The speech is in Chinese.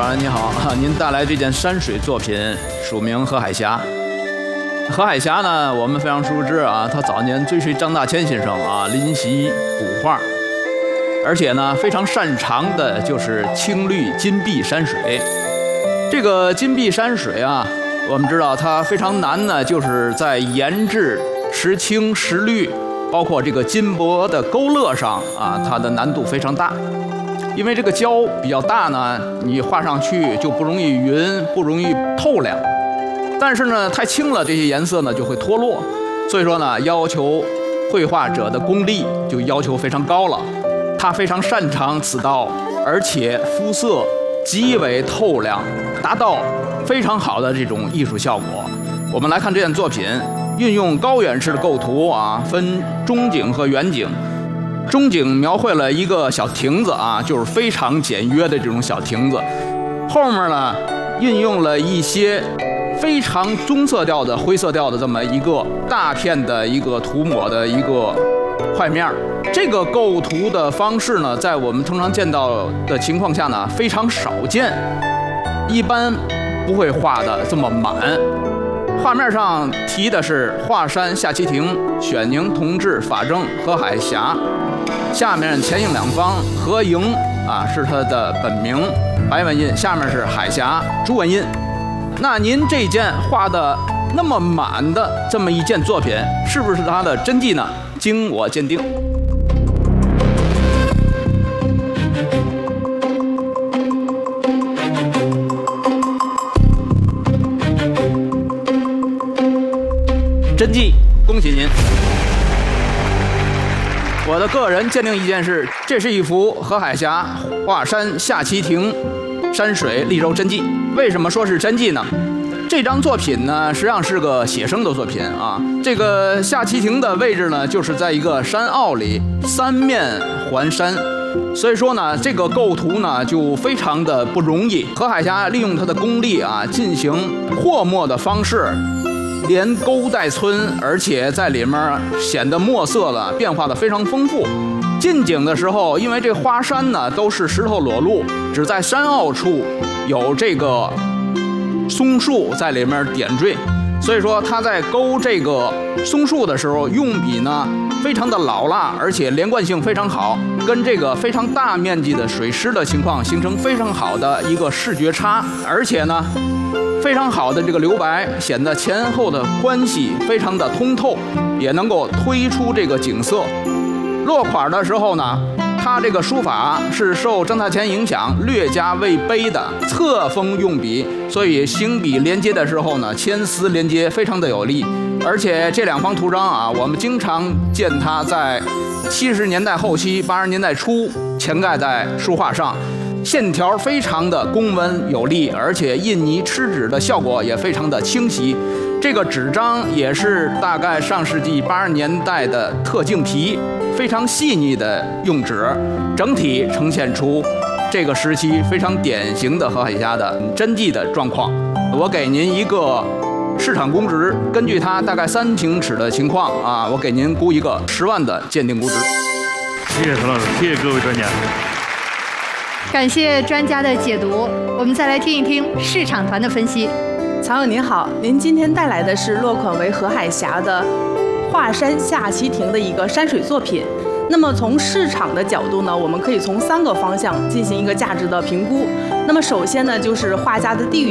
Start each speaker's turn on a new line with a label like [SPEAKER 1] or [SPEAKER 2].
[SPEAKER 1] 主任你好，您带来这件山水作品署名《河海峡》。河海峡呢，我们非常熟知啊，他早年追随张大千先生啊，临习古画，而且呢非常擅长的就是青绿金碧山水。这个金碧山水啊，我们知道它非常难呢，就是在研制石青石绿，包括这个金箔的勾勒上啊，它的难度非常大。因为这个胶比较大呢，你画上去就不容易匀，不容易透亮。但是呢，太轻了，这些颜色呢就会脱落。所以说呢，要求绘画者的功力就要求非常高了。他非常擅长此道，而且肤色极为透亮，达到非常好的这种艺术效果。我们来看这件作品，运用高远式的构图啊，分中景和远景。中景描绘了一个小亭子啊，就是非常简约的这种小亭子。后面呢，运用了一些非常棕色调的灰色调的这么一个大片的一个涂抹的一个画面。这个构图的方式呢，在我们通常见到的情况下呢，非常少见，一般不会画的这么满。画面上题的是华山下棋亭、选宁同治、法正、河海峡。下面前印两方合营啊，是它的本名白文印，下面是海峡朱文印。那您这件画的那么满的这么一件作品，是不是它的真迹呢？经我鉴定。真迹，恭喜您！我的个人鉴定意见是，这是一幅河海峡华山下棋亭山水丽柔真迹。为什么说是真迹呢？这张作品呢，实际上是个写生的作品啊。这个下棋亭的位置呢，就是在一个山坳里，三面环山，所以说呢，这个构图呢就非常的不容易。河海峡利用它的功力啊，进行和墨的方式。连勾带皴，而且在里面显得墨色了，变化的非常丰富。近景的时候，因为这花山呢都是石头裸露，只在山坳处有这个松树在里面点缀，所以说他在勾这个松树的时候，用笔呢非常的老辣，而且连贯性非常好，跟这个非常大面积的水湿的情况形成非常好的一个视觉差，而且呢。非常好的这个留白，显得前后的关系非常的通透，也能够推出这个景色。落款的时候呢，他这个书法是受张大千影响，略加魏碑的侧锋用笔，所以行笔连接的时候呢，牵丝连接非常的有力。而且这两方图章啊，我们经常见它在70年代后期、80年代初潜盖在书画上。线条非常的公文有力，而且印泥吃纸的效果也非常的清晰。这个纸张也是大概上世纪80年代的特净皮，非常细腻的用纸，整体呈现出这个时期非常典型的河海峡的真迹的状况。我给您一个市场估值，根据它大概3平尺的情况啊，我给您估一个10万的鉴定估值。
[SPEAKER 2] 谢谢陈老师，谢谢各位专家。
[SPEAKER 3] 感谢专家的解读，我们再来听一听市场团的分析。
[SPEAKER 4] 曹友您好，您今天带来的是落款为河海峡的华山下棋亭的一个山水作品。那么从市场的角度呢，我们可以从3个方向进行一个价值的评估。那么首先呢，就是画家的地域